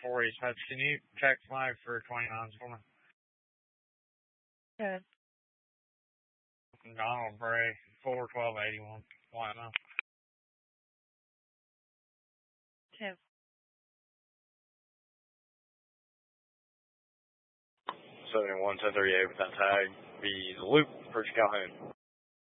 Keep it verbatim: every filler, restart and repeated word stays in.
four East Hutch. Can you check flag for twenty-nines for me? Good. Donald Bray, four twelve eighty-one. White now. Two. seventy-one ten thirty-eight with that tag. Be the loop for Calhoun.